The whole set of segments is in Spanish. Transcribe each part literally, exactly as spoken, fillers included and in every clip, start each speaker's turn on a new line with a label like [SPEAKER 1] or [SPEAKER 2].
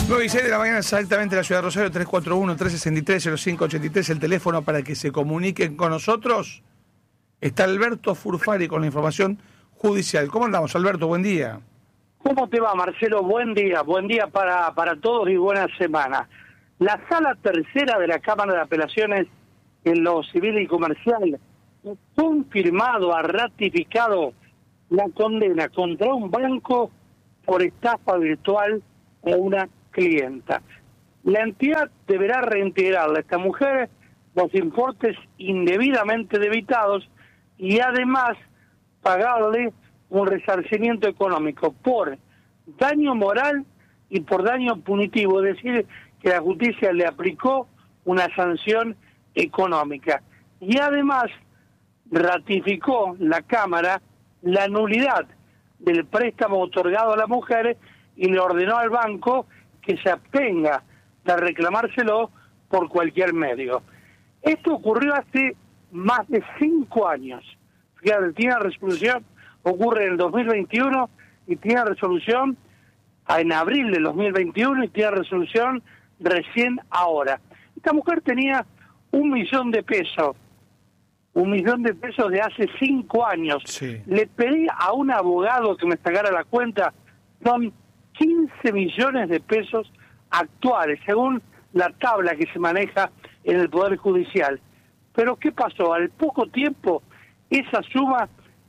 [SPEAKER 1] nueve y seis de la mañana exactamente en la ciudad de Rosario, tres cuatro uno, tres seis tres, cero cinco ocho tres, el teléfono para que se comuniquen con nosotros. Está Alberto Furfari con la información judicial. ¿Cómo andamos, Alberto? Buen día.
[SPEAKER 2] ¿Cómo te va, Marcelo? Buen día, buen día para, para todos y buena semana. La Sala Tercera de la Cámara de Apelaciones en lo Civil y Comercial ha confirmado, ha ratificado la condena contra un banco por estafa virtual a una clienta. La entidad deberá reintegrarle a esta mujer los importes indebidamente debitados y además pagarle un resarcimiento económico por daño moral y por daño punitivo, es decir, que la justicia le aplicó una sanción económica. Y además ratificó la Cámara la nulidad del préstamo otorgado a la mujer y le ordenó al banco que se abstenga de reclamárselo por cualquier medio. Esto ocurrió hace más de cinco años. Fíjate, tiene resolución, ocurre en el dos mil veintiuno y tiene resolución en abril del dos mil veintiuno y tiene resolución recién ahora. Esta mujer tenía un millón de pesos, un millón de pesos de hace cinco años.
[SPEAKER 1] Sí.
[SPEAKER 2] Le pedí a un abogado que me sacara la cuenta, son quince millones de pesos actuales, según la tabla que se maneja en el Poder Judicial. Pero ¿qué pasó? Al poco tiempo, esa suma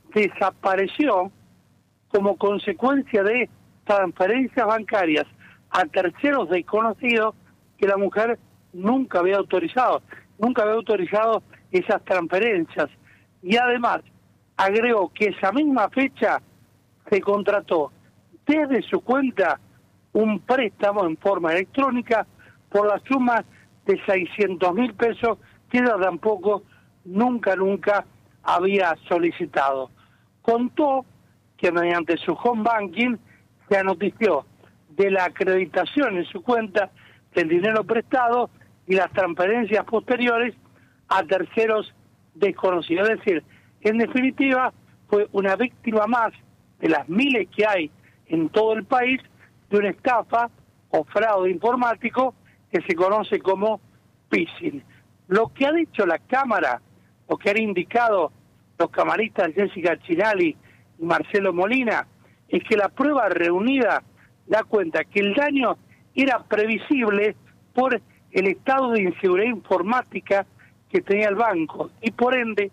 [SPEAKER 2] desapareció como consecuencia de transferencias bancarias a terceros desconocidos que la mujer nunca había autorizado, nunca había autorizado esas transferencias. Y además, agregó que esa misma fecha se contrató desde su cuenta un préstamo en forma electrónica por la suma de seiscientos mil pesos que ella tampoco nunca, nunca había solicitado. Contó que mediante su home banking se anotició de la acreditación en su cuenta del dinero prestado y las transferencias posteriores a terceros desconocidos. Es decir, en definitiva, fue una víctima más de las miles que hay en todo el país de una estafa o fraude informático que se conoce como phishing. Lo que ha dicho la Cámara, lo que han indicado los camaristas Jessica Chinali y Marcelo Molina, es que la prueba reunida da cuenta que el daño era previsible por el estado de inseguridad informática que tenía el banco y por ende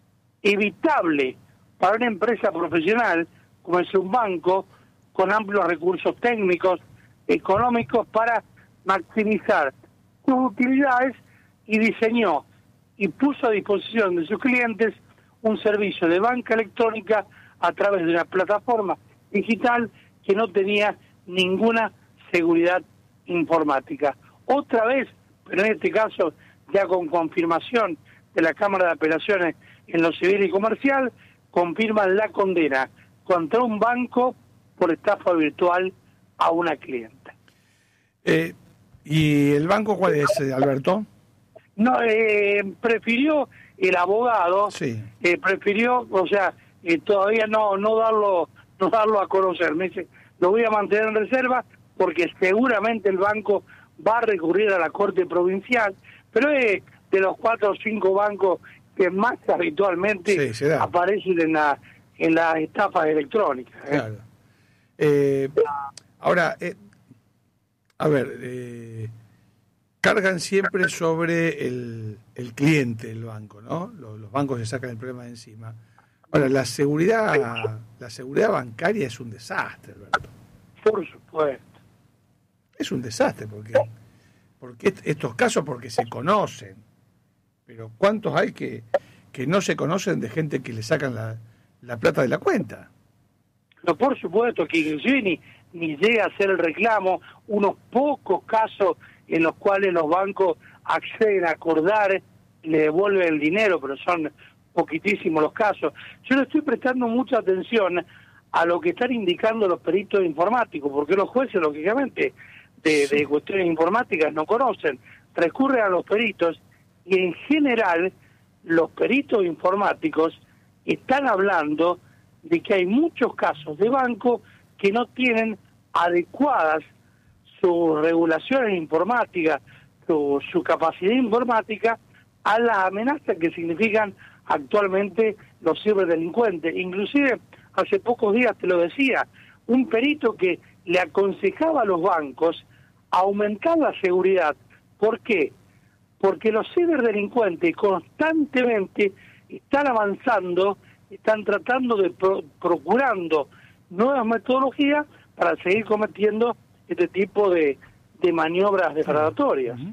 [SPEAKER 2] evitable para una empresa profesional como es un banco con amplios recursos técnicos, económicos para maximizar sus utilidades, y diseñó y puso a disposición de sus clientes un servicio de banca electrónica a través de una plataforma digital que no tenía ninguna seguridad informática. Otra vez, pero en este caso ya con confirmación de la Cámara de Apelaciones en lo Civil y Comercial, confirman la condena contra un banco por estafa virtual a una clienta.
[SPEAKER 1] Eh, ¿Y el banco cuál es, Alberto?
[SPEAKER 2] No, eh, prefirió el abogado,
[SPEAKER 1] Sí.
[SPEAKER 2] eh, prefirió, o sea, eh, todavía no no darlo no darlo a conocer. Me dice, lo voy a mantener en reserva porque seguramente el banco va a recurrir a la Corte Provincial, pero es de los cuatro o cinco bancos que más habitualmente
[SPEAKER 1] Sí,
[SPEAKER 2] aparecen en la en las estafas electrónicas. ¿eh?
[SPEAKER 1] Claro. Eh, ahora, eh, a ver, eh, cargan siempre sobre el, el cliente del banco, ¿no? Los, los bancos se sacan el problema de encima. Ahora, la seguridad, la seguridad bancaria es un desastre, Alberto.
[SPEAKER 2] Por supuesto.
[SPEAKER 1] Es un desastre, porque, porque est- estos casos porque se conocen, pero ¿cuántos hay que, que no se conocen de gente que le sacan la, la plata de la cuenta?
[SPEAKER 2] No, por supuesto que inclusive ni, ni llega a hacer el reclamo, unos pocos casos en los cuales los bancos acceden a acordar, le devuelven el dinero, pero son poquitísimos los casos. Yo le estoy prestando mucha atención a lo que están indicando los peritos informáticos, porque los jueces, lógicamente, de, de cuestiones informáticas no conocen, recurren a los peritos y en general los peritos informáticos están hablando de que hay muchos casos de bancos que no tienen adecuadas sus regulaciones informáticas, su, su capacidad informática a las amenazas que significan actualmente los ciberdelincuentes. Inclusive, hace pocos días te lo decía, un perito que le aconsejaba a los bancos aumentar la seguridad. ¿Por qué? Porque los ciberdelincuentes constantemente están avanzando, están tratando de pro, procurando nuevas metodologías para seguir cometiendo este tipo de, de maniobras depredatorias.